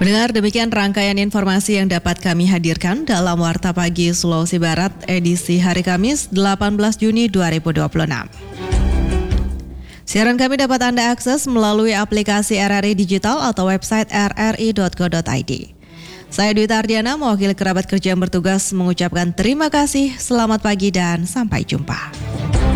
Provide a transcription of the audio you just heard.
Mendengar demikian rangkaian informasi yang dapat kami hadirkan dalam Warta Pagi Sulawesi Barat edisi hari Kamis 18 Juni 2026. Siaran kami dapat Anda akses melalui aplikasi RRI Digital atau website rri.co.id. Saya Dwi Tardiana, mewakili kerabat kerja yang bertugas mengucapkan terima kasih, selamat pagi dan sampai jumpa.